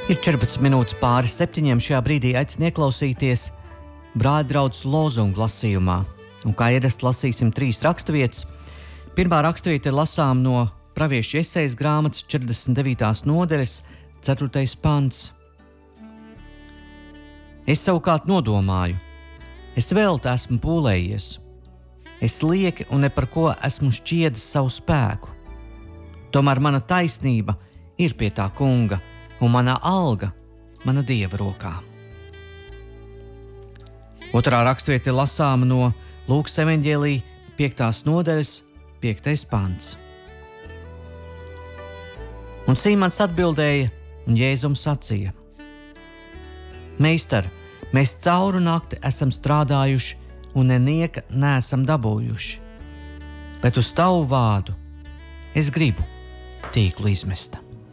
Ir 14 minūtes pāri 7. Šajā brīdī aicinu ieklausīties brāļa draudzes lozungu lasījumā. Un kā ierasts lasīsim 3 raksturvietas. Pirmā raksturvieta ir lasām no pravieša Jesejas grāmatas 49. nodaļas 4. pants. Es savukārt nodomāju, es velti esmu pūlējies. Es lieki un ne par ko esmu šķiedis savu spēku. Tomēr mana taisnība ir pie tā kunga, un mana alga mana Dieva rokā. Otrā raksturvieta ir lasāma no Lūkas evaņģēlija 5. nodaļas 5. pants. Un Sīmons atbildēja, un Jēzum sacīja: Meistar, mēs cauru nakti esam strādājuši un nenieka neesam dabūjuši, bet uz tavu vārdu es gribu tīklu izmest.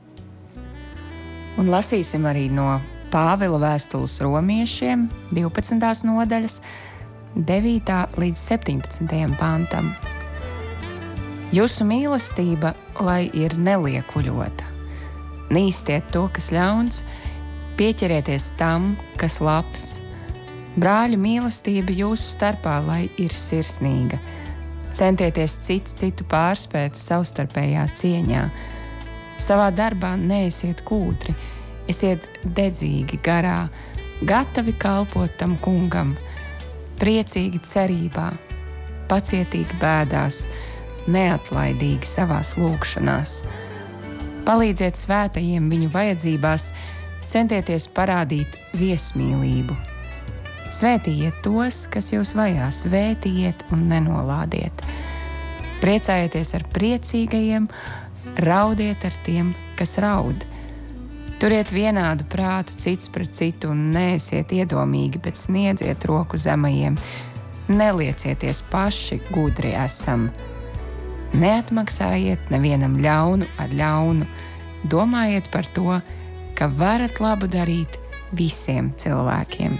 Un lasīsim arī no Pāvila vēstules romiešiem 12. nodaļas 9. līdz 17. pantam. Jūsu mīlestība, lai ir neliekuļota. Nīstiet to, kas ļauns, pieķerieties tam, kas labs. Brāļu mīlestība jūsu starpā, lai ir sirsnīga. Centieties cits citu pārspēt savstarpējā cieņā. Savā darbā neesiet kūtri, esiet dedzīgi garā, gatavi kalpot tam kungam, priecīgi cerībā, pacietīgi bēdās, neatlaidīgi savās lūgšanās. Palīdziet svētajiem viņu vajadzībās, centieties parādīt viesmīlību. Svētījiet tos, kas jūs vajā, svētījiet un nenolādiet. Priecājieties ar priecīgajiem, raudiet ar tiem, kas raud. Turiet vienādu prātu cits pret citu un neesiet iedomīgi, bet sniedziet roku zemajiem. Neliecieties paši, gudri esam. Neatmaksājiet nevienam ļaunu ar ļaunu. Domājiet par to, ka varat labu darīt visiem cilvēkiem.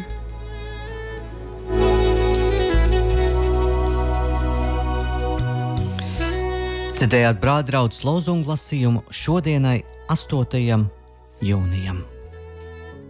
Dzirdējāt brāļa draudzes lozungu lasījumu šodienai 8. jūnijam.